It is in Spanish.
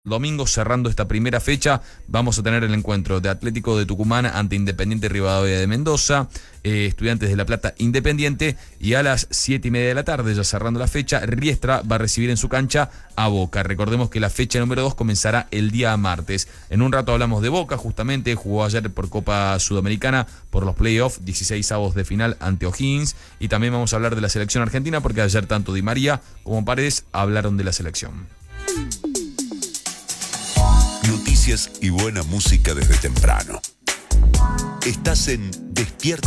domingo, cerrando esta primera fecha, vamos a tener el encuentro de Atlético de Tucumán ante Independiente Rivadavia de Mendoza, Estudiantes de La Plata Independiente, y a las 7:30 de la tarde, ya cerrando la fecha, Riestra va a recibir en su cancha a Boca. Recordemos que la fecha número 2 comenzará el día martes. En un rato hablamos de Boca, justamente jugó ayer por Copa Sudamericana por los playoffs, 16avos de final ante O'Higgins, y también vamos a hablar de la selección argentina porque ayer tanto Di María como Paredes hablaron de la selección. Noticias y buena música desde temprano. Estás en Despierta